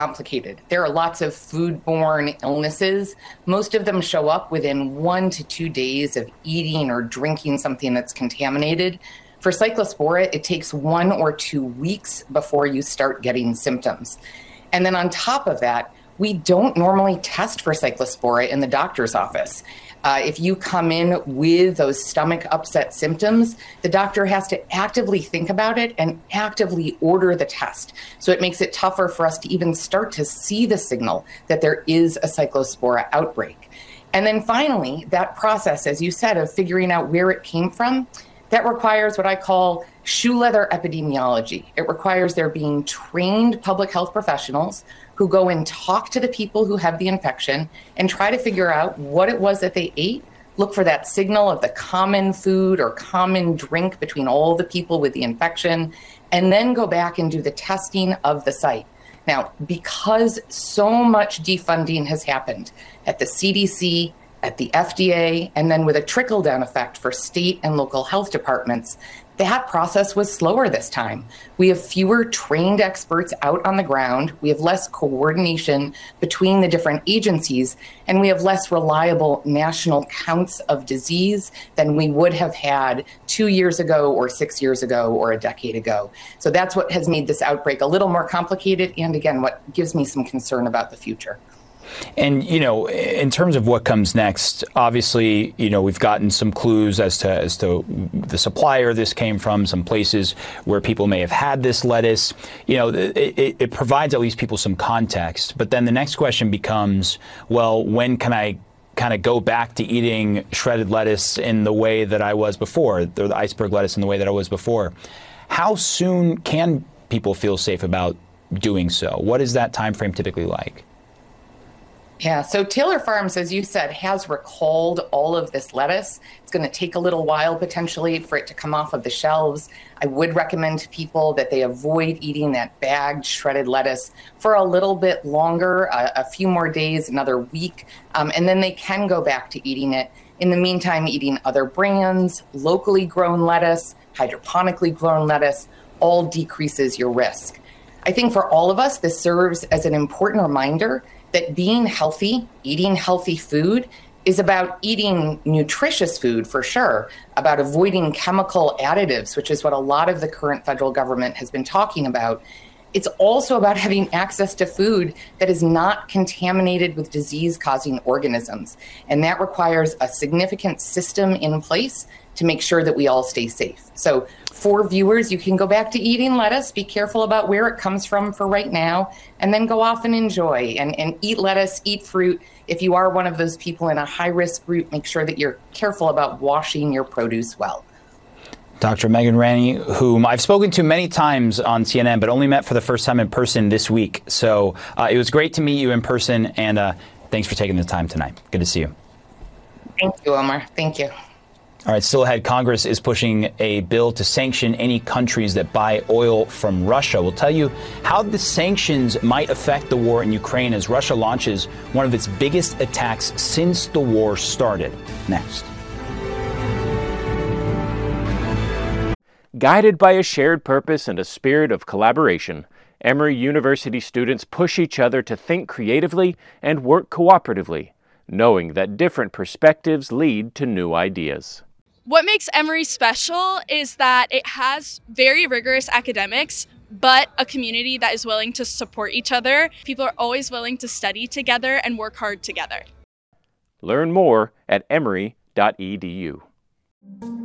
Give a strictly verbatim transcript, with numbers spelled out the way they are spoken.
complicated. There are lots of foodborne illnesses. Most of them show up within one to two days of eating or drinking something that's contaminated. For Cyclospora, it takes one or two weeks before you start getting symptoms. And then on top of that, we don't normally test for Cyclospora in the doctor's office. Uh, if you come in with those stomach upset symptoms, the doctor has to actively think about it and actively order the test. So it makes it tougher for us to even start to see the signal that there is a Cyclospora outbreak. And then finally, that process, as you said, of figuring out where it came from, that requires what I call shoe leather epidemiology. It requires there being trained public health professionals who go and talk to the people who have the infection and try to figure out what it was that they ate, look for that signal of the common food or common drink between all the people with the infection, and then go back and do the testing of the site. Now, because so much defunding has happened at the C D C, at the F D A, and then with a trickle-down effect for state and local health departments, that process was slower this time. We have fewer trained experts out on the ground, we have less coordination between the different agencies, and we have less reliable national counts of disease than we would have had two years ago or six years ago or a decade ago. So that's what has made this outbreak a little more complicated, and again, what gives me some concern about the future. And, you know, in terms of what comes next, obviously, you know, we've gotten some clues as to as to the supplier this came from, some places where people may have had this lettuce. You know, it, it provides at least people some context. But then the next question becomes, well, when can I kind of go back to eating shredded lettuce in the way that I was before, or the iceberg lettuce in the way that I was before? How soon can people feel safe about doing so? What is that time frame typically like? Yeah, so Taylor Farms, as you said, has recalled all of this lettuce. It's going to take a little while potentially for it to come off of the shelves. I would recommend to people that they avoid eating that bagged shredded lettuce for a little bit longer, a, a few more days, another week, um, and then they can go back to eating it. In the meantime, eating other brands, locally grown lettuce, hydroponically grown lettuce, all decreases your risk. I think for all of us, this serves as an important reminder that being healthy, eating healthy food, is about eating nutritious food for sure, about avoiding chemical additives, which is what a lot of the current federal government has been talking about. It's also about having access to food that is not contaminated with disease-causing organisms. And that requires a significant system in place to make sure that we all stay safe. So for viewers, you can go back to eating lettuce, be careful about where it comes from for right now, and then go off and enjoy and, and eat lettuce, eat fruit. If you are one of those people in a high-risk group, make sure that you're careful about washing your produce well. Doctor Megan Ranney, whom I've spoken to many times on C N N, but only met for the first time in person this week. So uh, it was great to meet you in person, and uh, thanks for taking the time tonight. Good to see you. Thank you, Omar. Thank you. All right, still ahead, Congress is pushing a bill to sanction any countries that buy oil from Russia. We'll tell you how the sanctions might affect the war in Ukraine as Russia launches one of its biggest attacks since the war started. Next. Guided by a shared purpose and a spirit of collaboration, Emory University students push each other to think creatively and work cooperatively, knowing that different perspectives lead to new ideas. What makes Emory special is that it has very rigorous academics, but a community that is willing to support each other. People are always willing to study together and work hard together. Learn more at emory dot e d u.